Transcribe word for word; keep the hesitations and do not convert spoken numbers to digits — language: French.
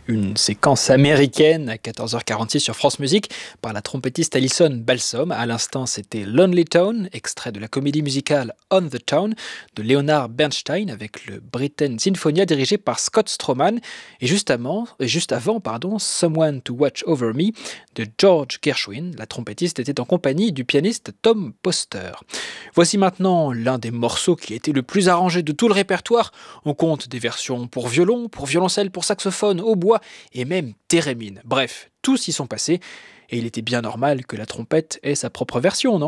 Une séquence américaine à quatorze heures quarante-six sur France Musique par la trompettiste Alison Balsom. À l'instant, c'était Lonely Town, extrait de la comédie musicale On the Town de Leonard Bernstein avec le Britten Sinfonia dirigé par Scott Stroman. Et juste avant, et juste avant pardon, Someone to Watch Over Me de George Gershwin. La trompettiste était en compagnie du pianiste Tom Poster. Voici maintenant l'un des morceaux qui a été le plus arrangé de tout le répertoire. On compte des versions pour violon, pour violoncelle, pour saxophone, hautbois et même thérémine. Bref, tous y sont passés et il était bien normal que la trompette ait sa propre version, non ?